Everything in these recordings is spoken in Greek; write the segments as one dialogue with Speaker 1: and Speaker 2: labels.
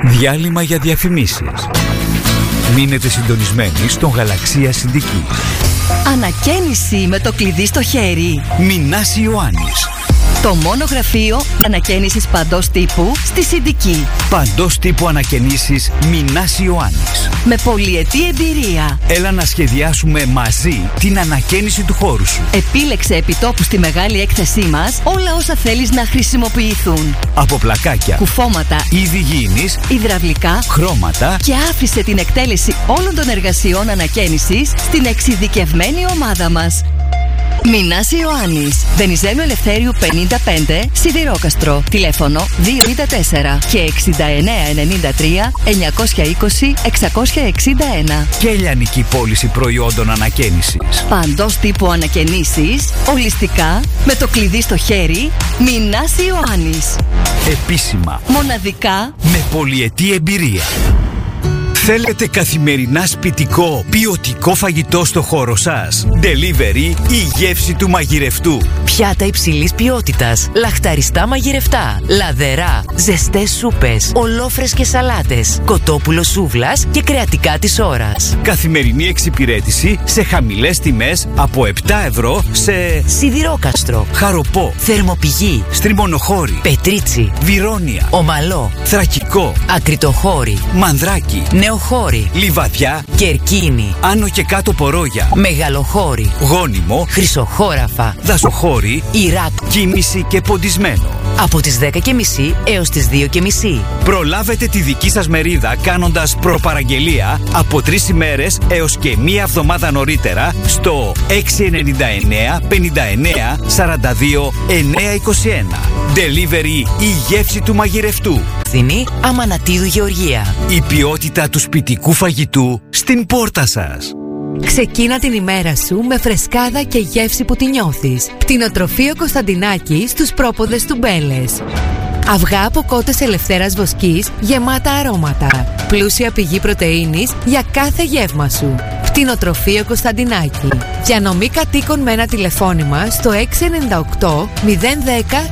Speaker 1: Διάλειμμα για διαφημίσεις. Μείνετε συντονισμένοι στον Γαλαξία Συντική.
Speaker 2: Ανακαίνιση με το κλειδί στο χέρι.
Speaker 1: Μινάς Ιωάννης.
Speaker 2: Το μόνο γραφείο ανακαίνισης παντός τύπου στη Συντική.
Speaker 1: Παντός τύπου ανακαινήσεις Μινάς Ιωάννης.
Speaker 2: Με πολυετή εμπειρία.
Speaker 1: Έλα να σχεδιάσουμε μαζί την ανακαίνιση του χώρου σου.
Speaker 2: Επίλεξε επιτόπου στη μεγάλη έκθεσή μας όλα όσα θέλεις να χρησιμοποιηθούν.
Speaker 1: Από πλακάκια,
Speaker 2: κουφώματα,
Speaker 1: είδη γήινης,
Speaker 2: υδραυλικά,
Speaker 1: χρώματα.
Speaker 2: Και άφησε την εκτέλεση όλων των εργασιών ανακαίνισης στην εξειδικευμένη ομάδα μας. Μινάς Ιωάννης, Βενιζέλου Ελευθέριου 55, Σιδηρόκαστρο. Τηλέφωνο 294 και 6993 920 661.
Speaker 1: Και λιανική πώληση προϊόντων ανακαίνισης.
Speaker 2: Παντός τύπου ανακαινήσεις, ολιστικά, με το κλειδί στο χέρι. Μινάς Ιωάννης.
Speaker 1: Επίσημα,
Speaker 2: μοναδικά,
Speaker 1: με πολυετή εμπειρία. Θέλετε καθημερινά σπιτικό, ποιοτικό φαγητό στο χώρο σας? Delivery η γεύση του μαγειρευτού.
Speaker 3: Πιάτα υψηλής ποιότητας, λαχταριστά μαγειρευτά, λαδερά, ζεστές σούπες, ολόφρεσκες σαλάτες, κοτόπουλο σούβλας και κρεατικά της ώρας.
Speaker 1: Καθημερινή εξυπηρέτηση σε χαμηλές τιμές από 7 ευρώ σε
Speaker 3: Σιδηρόκαστρο,
Speaker 1: Χαροπό,
Speaker 3: Θερμοπηγή,
Speaker 1: Στριμονοχώρη,
Speaker 3: Πετρίτσι,
Speaker 1: Βιρόνια,
Speaker 3: Ομαλό,
Speaker 1: Θρακικό,
Speaker 3: Ακριτοχώρη,
Speaker 1: Μανδράκι,
Speaker 3: Νεοχώρη,
Speaker 1: Λιβαδιά,
Speaker 3: Κερκίνη,
Speaker 1: Άνω και Κάτω Πορόγια,
Speaker 3: Μεγαλοχώρη,
Speaker 1: Γόνιμο,
Speaker 3: Χρυσοχώραφα,
Speaker 1: Δασοχώρη,
Speaker 3: Ιράκ,
Speaker 1: Κίμηση και Ποντισμένο.
Speaker 3: Από τις 10:30 έως τις 2:30.
Speaker 1: Προλάβετε τη δική σας μερίδα κάνοντας προπαραγγελία από 3 ημέρες έως και 1 εβδομάδα νωρίτερα στο 699 59 42 921. Delivery η γεύση του μαγειρευτού.
Speaker 3: Φθηνή Αμανατίδου Γεωργία.
Speaker 1: Η ποιότητα του σπιτικού φαγητού στην πόρτα σας.
Speaker 4: Ξεκίνα την ημέρα σου με φρεσκάδα και γεύση που τη νιώθεις. Κτηνοτροφείο Κωνσταντινάκη στους πρόποδες του Μπέλες. Αυγά από κότες ελευθέρας βοσκής γεμάτα αρώματα. Πλούσια πηγή πρωτεΐνης για κάθε γεύμα σου. Κτηνοτροφείο Κωνσταντινάκη. Διανομή κατοίκων με ένα τηλεφώνημα στο 698 010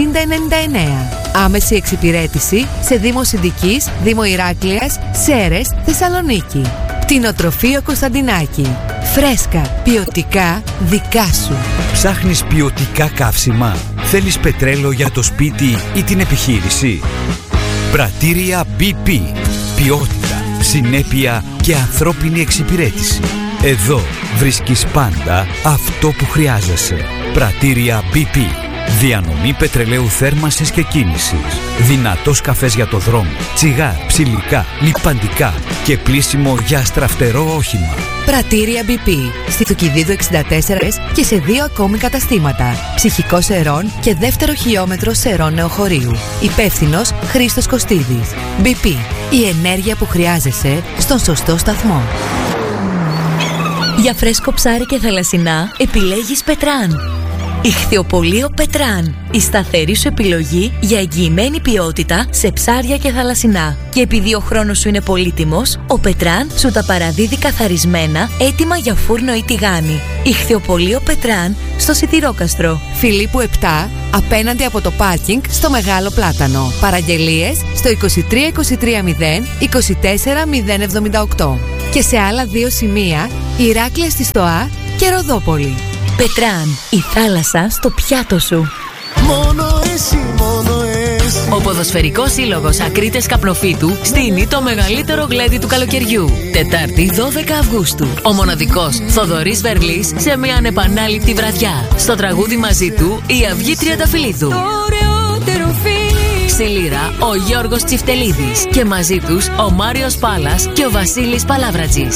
Speaker 4: 6099. Άμεση εξυπηρέτηση σε Δήμο Συντικής, Δήμο Ηράκλειας, Σέρες, Θεσσαλονίκη. Κτηνοτροφείο Κωνσταντινάκη. Φρέσκα, ποιοτικά, δικά σου.
Speaker 1: Ψάχνεις ποιοτικά καύσιμα? Θέλεις πετρέλαιο για το σπίτι ή την επιχείρηση? Πρατήρια BP. Ποιότητα, συνέπεια και ανθρώπινη εξυπηρέτηση. Εδώ βρίσκεις πάντα αυτό που χρειάζεσαι. Πρατήρια BP. Διανομή πετρελαίου θέρμανσης και κίνησης. Δυνατός καφές για το δρόμο. Τσιγάρ, ψηλικά, λιπαντικά και πλύσιμο για στραφτερό όχημα.
Speaker 4: Πρατήρια BP. Στη Θουκυδίδου 64 και σε 2 ακόμη καταστήματα. Ψυχικό Σερών και δεύτερο χιλιόμετρο Σερών Νεοχωρίου. Υπεύθυνος Χρήστος Κωστίδης. BP. Η ενέργεια που χρειάζεσαι στον σωστό σταθμό.
Speaker 5: Για φρέσκο ψάρι και θαλασσινά επιλέγεις Πετράν. Ιχθυοπωλείο Πετράν. Η σταθερή σου επιλογή για εγγυημένη ποιότητα σε ψάρια και θαλασσινά. Και επειδή ο χρόνος σου είναι πολύτιμος, ο Πετράν σου τα παραδίδει καθαρισμένα, έτοιμα για φούρνο ή τηγάνι. Ιχθυοπωλείο Πετράν στο Σιδηρόκαστρο.
Speaker 4: Φιλίππου 7, απέναντι από το πάρκινγκ στο Μεγάλο Πλάτανο. Παραγγελίες στο 23 23 0 24 078. Και σε άλλα 2 σημεία, Ηράκλεια στη Στοά και Ροδόπολη.
Speaker 5: Πετράν, η θάλασσα στο πιάτο σου.
Speaker 6: Μόνο εσύ, μόνο εσύ.
Speaker 3: Ο Ποδοσφαιρικός Σύλλογος Ακρίτες Καπνοφύτου στείνει το μεγαλύτερο γλέντι του καλοκαιριού. Τετάρτη 12 Αυγούστου. Ο μοναδικός Θοδωρής Βερλής σε μια ανεπανάληπτη βραδιά. Στο τραγούδι μαζί του η Αυγή Τριανταφυλλίδου. Στη λύρα ο Γιώργος Τσιφτελίδης. Και μαζί τους ο Μάριος Πάλας και ο Βασίλης Παλάβρατζης.